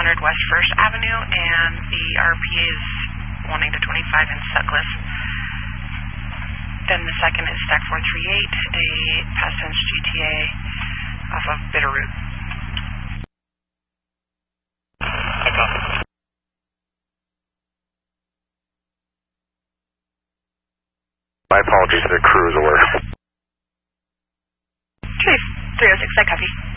200 West 1st Avenue, and the RPA is wanting to 25 in Sutcliffe. Then the second is Stack 438, a past tense GTA off of Bitterroot. My apologies, the crew is aware. Chief 306, I copy.